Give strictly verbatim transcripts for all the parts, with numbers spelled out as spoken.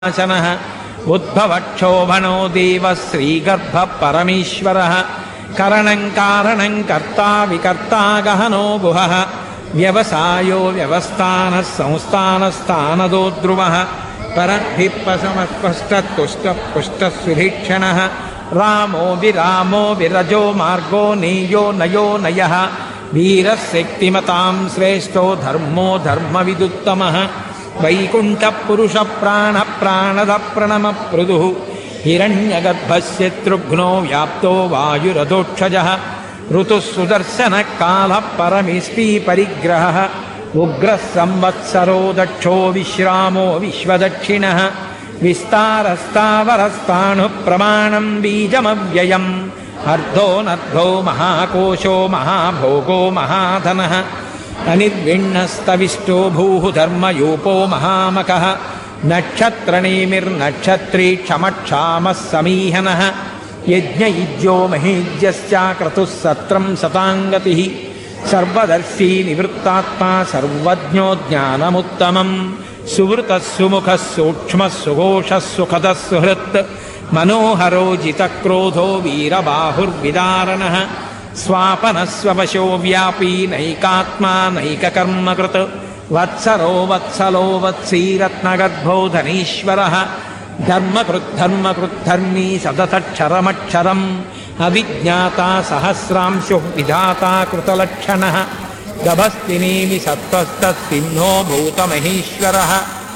नाशनः उद्भवक्षोभणो देवः श्रीगर्भ परमेश्वरः करणं कारणं कर्ता विकर्ता गहनो गुहः व्यवसायो व्यवस्थानः संस्थानस्थानदो ध्रुवः परद्भिप्पसमस्पष्टतुष्टपुष्टसुधीक्षणः रामो विरामो विरजो मार्गो नेयो नयो नयः वीरशक्तिमतां श्रेष्ठो धर्मो धर्मविदुत्तमः वैकुण्ठपुरुष प्राण प्राणद प्रणमप्रुदुः हिरण्यगर्भस्य तृघ्नो व्याप्तो वायुरधोक्षजः ऋतुः सुदर्शनः कालः परमेष्टि परिग्रहः उग्रः संवत्सरो दक्षो विश्रामो विश्वदक्षिणः विस्तारस्तावरस्ताणुः प्रमाणं बीजमव्ययम् अर्धो नर्धो महाकोशो महाभोगो महाधनः अनिर्विण्णस्तविष्टो भूः धर्मयूपो महामकः नक्षत्रनेमिर्नक्षत्री क्षमक्षामः समीहनः यज्ञयुज्यो महेज्यश्चाक्रतुः सत्रं शताङ्गतिः सर्वदर्शी निवृत्तात्मा सर्वज्ञो ज्ञानमुत्तमं सुवृतः सुमुखः सूक्ष्मः सुघोषः सुखदः सुहृत् मनोहरो जितक्रोधो वीरबाहुर्विदारणः स्वापनस्ववशो व्यापी नैकात्मा नैककर्मकृत् वत्सरो वत्सलो वत्सीरत्नगर्भो धनीश्वरः धर्मकृद्धर्मकृद्धर्मी सततक्षरमक्षरम् अविज्ञाता सहस्रांशुः विधाता कृतलक्षणः गभस्तिनेमि सत्त्वस्तस्सिंहो भूतमहेश्वरः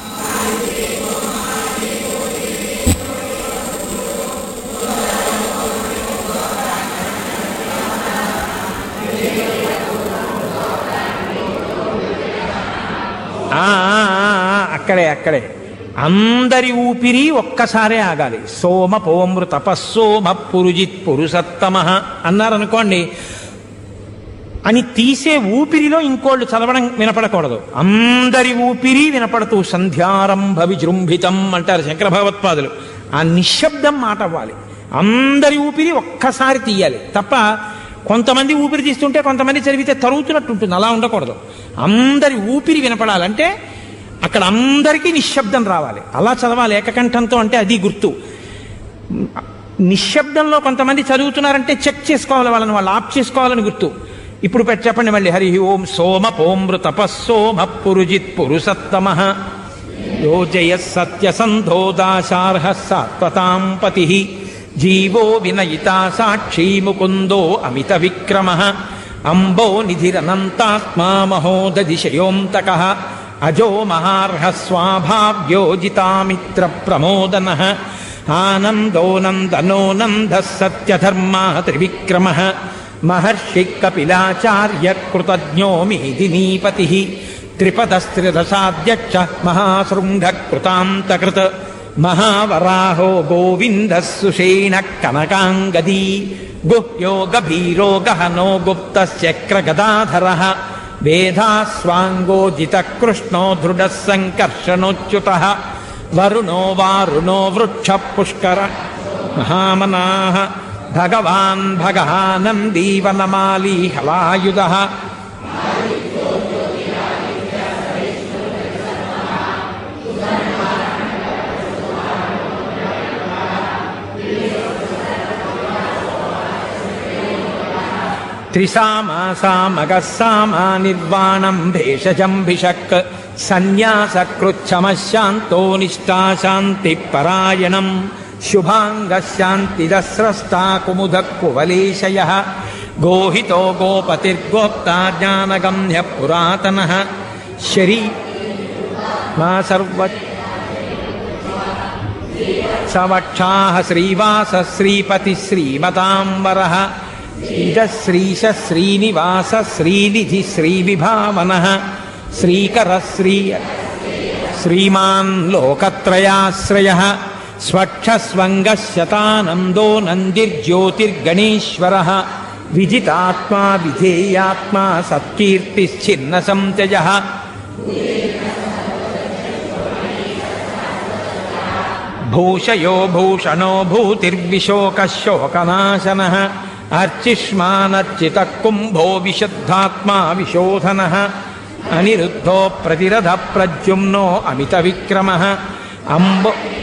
అక్కడే అక్కడే అందరి ఊపిరి ఒక్కసారే ఆగాలి. సోమ పోమృ తపస్సోమ పురుజిత్ పురుషత్తమ అన్నారనుకోండి, అని తీసే ఊపిరిలో ఇంకోళ్ళు చదవడం వినపడకూడదు. అందరి ఊపిరి వినపడుతూ సంధ్యారంభ విజృంభితం అంటారు శంకర భగవత్పాదులు. ఆ నిశ్శబ్దం మాట అవ్వాలి. అందరి ఊపిరి ఒక్కసారి తీయాలి తప్ప కొంతమంది ఊపిరి తీస్తుంటే కొంతమంది చదివితే తరుగుతున్నట్టు ఉంటుంది. అలా ఉండకూడదు. అందరి ఊపిరి వినపడాలంటే అక్కడ అందరికీ నిశ్శబ్దం రావాలి. అలా చదవాలి ఏకకంఠంతో. అంటే అది గుర్తు. నిశ్శబ్దంలో కొంతమంది చదువుతున్నారంటే చెక్ చేసుకోవాలి, వాళ్ళని వాళ్ళు ఆప్ చేసుకోవాలని గుర్తు. ఇప్పుడు చెప్పండి మళ్ళీ. హరి ఓం సోమ పోమృ తపస్సోమ పురుజిత్ పురుషత్తమ యోజయ సత్యసంధోదాశార్హ సాత్వతాం పతి జీవో వినయితా సాక్షీ ముకుందో అమిత విక్రమ అంబో నిధిరనంతాత్మా మహోదధిశయోంతకః అజో మహార్హ స్వాభావ్యోజితామిత్ర ప్రమోదనః ఆనందో నందనో నందః సత్యధర్మా త్రివిక్రమః మహర్షి కపిలాచార్య కృతజ్ఞో మేదినీపతిః త్రిపదస్త్రిదశాధ్యక్ష మహాశృంగ కృతాంతకృత్ మహావరాహో గోవిందః సుషేణ కనకాంగదీ గుహ్యో గభీరో గహనో గుప్తశ్చక్ర గదాధరః వేదాస్వాంగోజిత కృష్ణో దృఢ సంకర్షణోచ్యుతః వరుణో వారుణో వృక్ష పుష్కర మహామనాః భగవాన్ భగవానందీవనమాలీ హలాయుధః త్రిసామా సామగః సామా నిర్వాణం భేషజం భిషక్ సన్యాసకృచ్ఛమశాంతో నిష్ఠాశాంతి పరాయణం శుభాంగశాంతిదస్రష్టా కుముదః కువలేశయః గోహితో గోపతిర్గోప్తా జ్ఞానగమ్య పురాతనః శరీ మా సర్వ సవక్షాః శ్రీవాస శ్రీపతి శ్రీమతాంబరః శ్రీశ శ్రీనివాస శ్రీనిధి శ్రీవిభావనః శ్రీకర శ్రీ శ్రీమాన్ లోకత్రయాశ్రయః స్వక్షస్వంగశతానందో నందిర్జ్యోతిర్గణేశ్వరః విజితాత్మా విధేయాత్మా సత్కీర్తిశ్చిన్న సంత్యజః భూషయో భూషణో భూతిర్విశోకశోకనాశనః अर्चिष्मानर्चित कुंभो विशुद्धात्मा विशोधनः अनिरुद्धो प्रतिरथ प्रद्युम्नो अमित विक्रमः అంబ